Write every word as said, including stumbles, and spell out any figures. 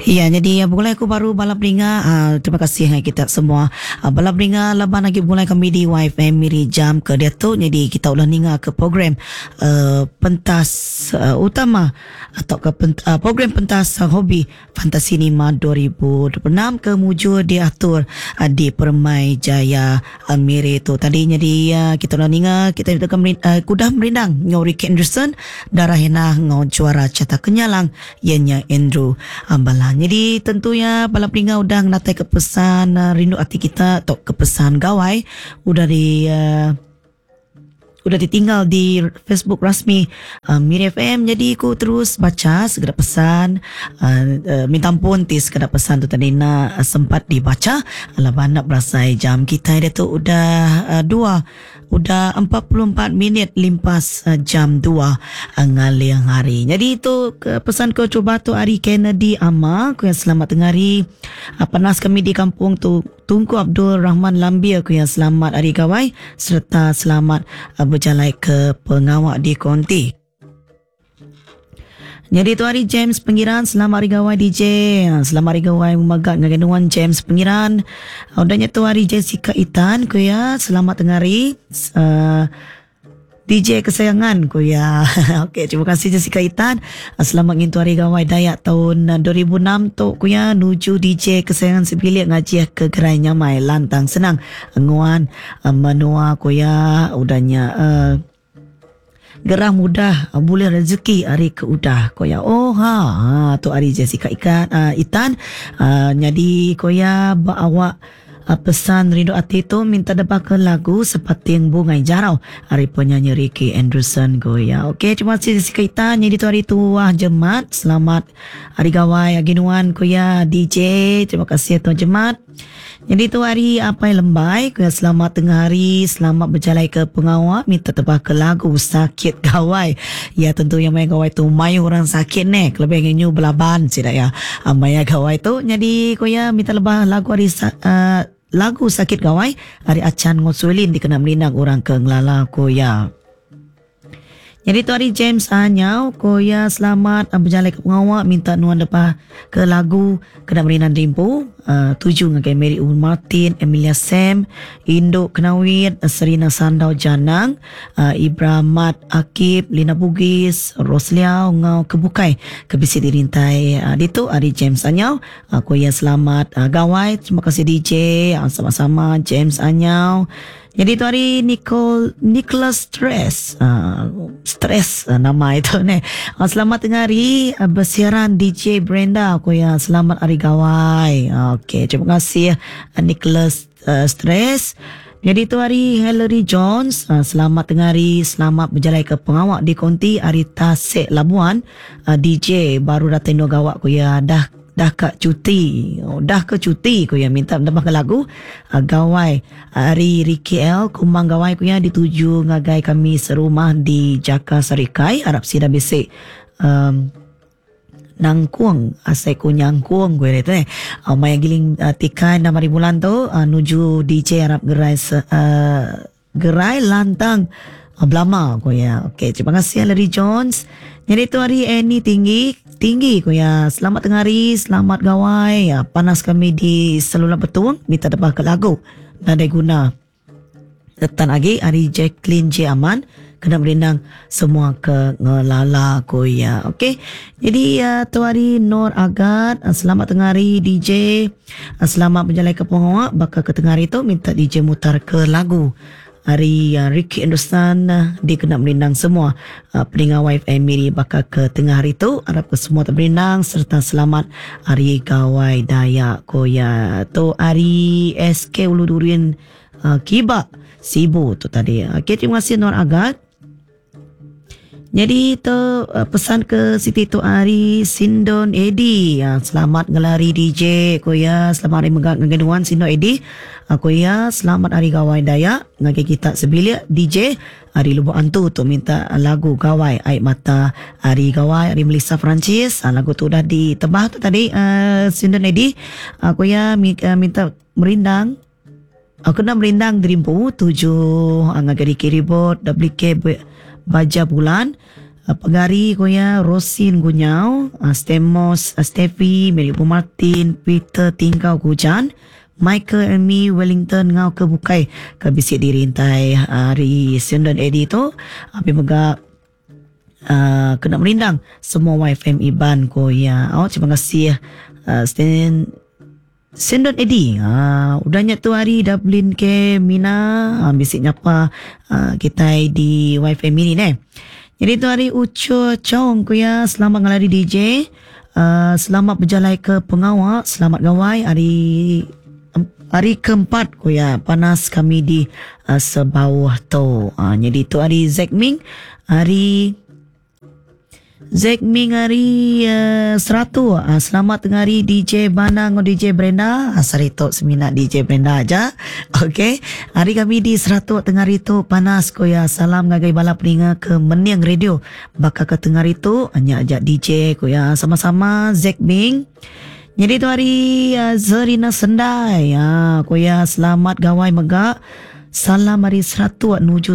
Ya, jadi uh, mulai aku baru balap ringa. Uh, terima kasih hai kita semua. Uh, balap ringa laban lagi mulai kami di Y F M Miri jam ke dia tu. Jadi kita ulah ninga ke program uh, pentas uh, utama atau ke pent, uh, program pentas uh, hobi Fantasi Nima dua ribu dua puluh enam kemuju diatur uh, di Permai Jaya uh, Miri tu. Tadi jadi uh, kita ulah ninga kita uh, kudah merindang ngau Ricky Anderson darah henah ngau juara cetak kenyalang ianya Andrew Ambala. Jadi tentunya balap ringa udah natai ke pesan uh, rindu hati kita atau ke pesan gawai udah di uh, udah ditinggal di Facebook rasmi uh, Miri F M. Jadi aku terus baca segera pesan uh, uh, minta ampun ti segera pesan tu tadi nak uh, sempat dibaca laban nak berasai jam kita dia tu udah uh, dua udah empat puluh empat minit limpas uh, jam dua uh, ngaliang hari. Jadi itu ke, pesan ko coba tu Ari Kennedy Ama ku yang selamat tengari uh, panas kami di kampung tu Tunku Abdul Rahman Lambia ku yang selamat hari gawai serta selamat uh, berjalan ke pengawak di konti. Jadi tu hari James Pengiran selamat hari gawai D J. Selamat hari gawai memegat ngagenuan James Pengiran. Udahnya tu hari Jessica Itan ku ya selamat tengari. Uh, D J kesayangan ku ya. Okey, terima kasih Jessica Itan. Selamat ngintu hari gawai Dayak tahun dua ribu enam tu ku ya nuju D J kesayangan sebilik ngaji ke gerai nyamai lantang senang. Nguan uh, menua ku ya udahnya uh, gerah mudah uh, boleh rezeki hari ke udah koya oh ha, ha tu hari Jessica ikan uh, Itan uh, jadi koya bawa uh, pesan rindu hati tu minta debak ke lagu seperti yang bungai jarau hari penyanyi Ricky Anderson koya. Okey, terima kasih Jessica Itan. Jadi tu hari tuah Jemat selamat hari gawai aginuan koya D J. Terima kasih tuan Jemat. Jadi tu hari apa yang lembai ku selamat tengah hari selamat berjalan ke pengawak minta tebak ke lagu sakit gawai. Ya tentu yang main gawai tu mai orang sakit ne lebih ngenyu belaban sidak ya maya gawai tu. Jadi ku ya minta lebah lagu hari uh, lagu sakit gawai hari acan ngosulin dikenal melinang orang ke ngelala ku ya. Jadi tu hari James Anyau koya selamat uh, berjalan ke pengawak minta nuan depan ke lagu kena merinan rimpu uh, tujuh ngagai Mary Un Martin, Emilia Sam, Indo Kenawit, Serina Sandau Janang, uh, Ibramat Akib, Lina Bugis, Rosliau ngau kebukai kebisi dirintai. Uh, itu hari James Anyau uh, koya selamat uh, gawai. Terima kasih D J uh, sama-sama James Anyau. Jadi tu hari Nicole Nicholas Stress uh, Stress uh, nama itu ne. Uh, selamat tengah hari uh, bersiaran D J Brenda aku ya selamat hari gawai. Uh, Okey, terima kasih uh, Nicholas uh, Stress. Jadi tu hari Hillary Jones uh, selamat tengah hari selamat berjalan ke pengawak di konti hari Tasik Labuan. uh, D J baru datang no gawak aku ya dah dah ke cuti oh, dah ke cuti ku ya minta menambah ke lagu uh, gawai hari Ricky L kumang gawai ku ya dituju ngagai kami serumah di Jaka Sarikai Arab Sida Besik um, nangkuang asai ku nyangkuang gue itu eh uh, maya giling uh, tikai enam hari bulan tu uh, nuju D J Arab gerai uh, gerai lantang uh, Blama ku ya. Okey, terima kasih Larry Jones. Jadi tu hari Annie tinggi tinggi ku ya selamat tengah hari selamat gawai ya, panas kami di Selula Betung minta debah ke lagu nadai guna detan lagi hari Jacqueline J Aman kena merindang semua ke ngelala ku ya. Okey, jadi uh, tu hari Nur Agat uh, selamat tengah hari D J uh, selamat berjalan ke pengawak bakal ke tengah hari tu minta D J mutar ke lagu hari uh, Ricky Anderson uh, dia kena merindang semua uh, pendengar Y F M Miri bakal ke tengah hari tu harap ke semua terberindang serta selamat hari gawai Dayak koya tu hari S K Ulu Durian uh, Kiba Sibu tu tadi. Okey, terima kasih Nur Agat. Jadi tu uh, pesan ke Siti tu hari Sindon Edi uh, selamat ngelari D J koya selamat hari megak ngegenuan Sindon Edi uh, koya selamat hari gawai Dayak ngagi kita sebilik D J hari Lubuk Antu tu minta lagu gawai Air Mata hari gawai hari Melissa Francis uh, lagu tu dah ditebah tu tadi uh, Sindon Edi uh, koya minta merindang aku nak merindang Dreampo tujuh uh, ngagi Kiribot W K Baja Bulan uh, Pagari ko ya Rosin Gunyao, uh, Stemos, uh, Steffi, Melipo Martin, Peter Tingkau Kujan, Michael Amy Wellington ngau ke bukai ke bisik dirintai hari Sendon Eddie tu api mega uh, kena merindang semua Y F M Iban ko ya. Oh terima kasih uh, Sten Sendon Eddie. Uh, udahnya tu hari Dublin ke Mina uh, bisik nyapa uh, kita di Y F M ini ne. Jadi tu hari Uco Chong ko ya, selamat ngalari D J. Uh, selamat berjalan ke pengawal, selamat gawai hari hari keempat ko ya, panas kami di uh, sebawah tu. Uh, jadi tu hari Zack Ming, hari Zack Ming hari uh, seratu. Uh, selamat tengah hari D J Bana dengan D J Brenda. Asal itu seminat D J Brenda aja. Okey. Hari kami di seratu tengah hari tu panas ko ya. Salam ngagai balap peninga ke Meniang Radio. Bakal ke tengah hari tu hanya ajak D J ko ya. Sama-sama Zack Ming. Jadi tu hari uh, Zerina Sendai. Ha, ko ya selamat gawai megak. Salam hari seratu nuju